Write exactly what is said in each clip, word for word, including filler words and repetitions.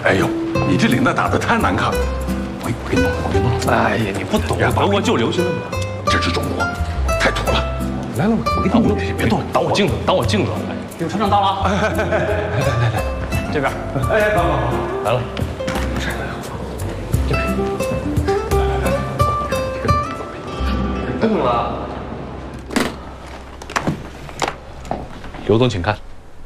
哎呦，你这领带打得太难看了，我我给你弄，我给你弄。 哎呀，你不懂，德国就流行那么。 这是中国，太土了。 来了，我给你弄，别动，挡我镜子，挡我镜子。 有车长到了啊！ 来来来来来来，这边。哎，好好好，来了。这边。动了。刘总，请看。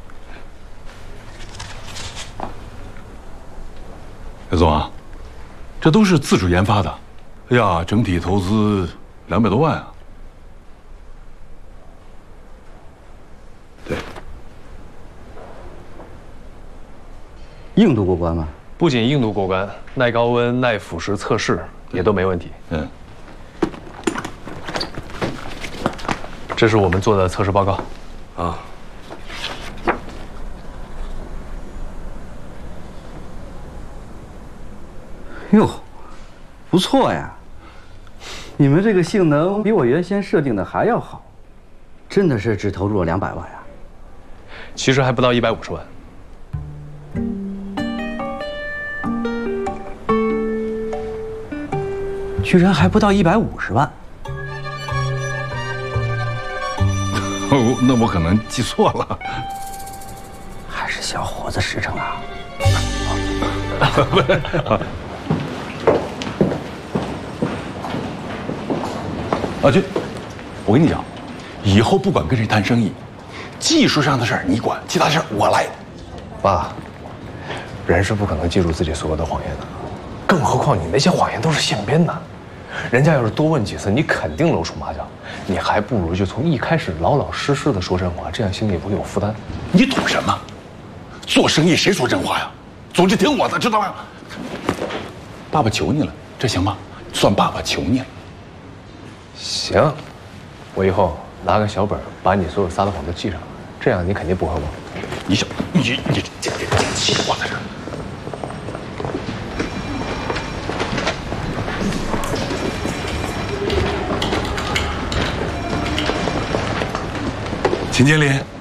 刘总啊，这都是自主研发的，哎呀，整体投资两百多万啊。对。 硬度过关吗？ 不仅硬度过关，耐高温、耐腐蚀测试也都没问题。 嗯。 这是我们做的测试报告。 啊。哟，不错呀！你们这个性能比我原先设定的还要好，真的是只投入了两百万呀？ 其实还不到一百五十万。 居然还不到一百五十万？ 哦，那我可能记错了。 还是小伙子实诚啊！ 阿军，我跟你讲，以后不管跟谁谈生意，技术上的事儿你管，其他事儿我来。 爸，人是不可能记住自己所有的谎言的，更何况你那些谎言都是现编的。人家要是多问几次，你肯定露出马脚。你还不如就从一开始老老实实的说真话，这样心里不会有负担。 你懂什么？做生意谁说真话呀？总之听我的，知道吗？爸爸求你了，这行吗？算爸爸求你了。 行，我以后拿个小本把你所有撒的谎都记上，这样你肯定不会忘。 你小你你这这这气我在这儿。秦经理。